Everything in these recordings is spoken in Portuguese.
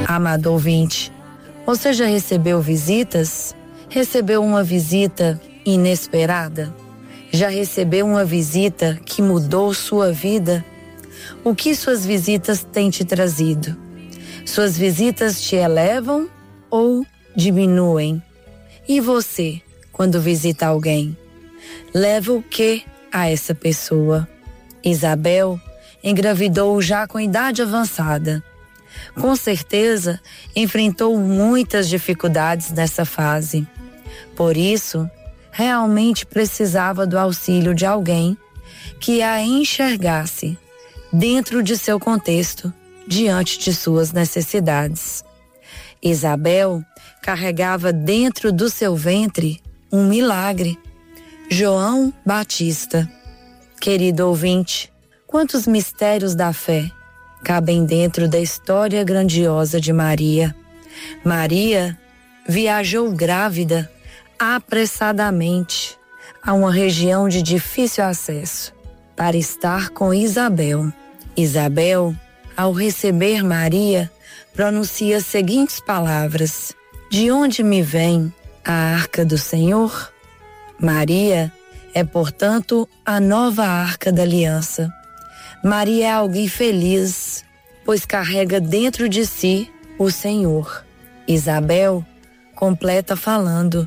Amado ouvinte, você já recebeu visitas? Recebeu uma visita inesperada? Já recebeu uma visita que mudou sua vida? O que suas visitas têm te trazido? Suas visitas te elevam ou diminuem? E você, quando visita alguém, leva o que a essa pessoa? Isabel engravidou já com idade avançada. Com certeza, enfrentou muitas dificuldades nessa fase. Por isso, realmente precisava do auxílio de alguém que a enxergasse dentro de seu contexto, diante de suas necessidades. Isabel carregava dentro do seu ventre um milagre. João Batista. Querido ouvinte, quantos mistérios da fé cabem dentro da história grandiosa de Maria. Maria viajou grávida apressadamente a uma região de difícil acesso para estar com Isabel. Isabel, ao receber Maria, pronuncia as seguintes palavras: de onde me vem a arca do Senhor? Maria é, portanto, a nova arca da aliança. Maria é alguém feliz, pois carrega dentro de si o Senhor. Isabel completa falando: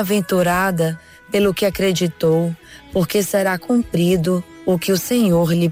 bem-aventurada pelo que acreditou, porque será cumprido o que o Senhor lhe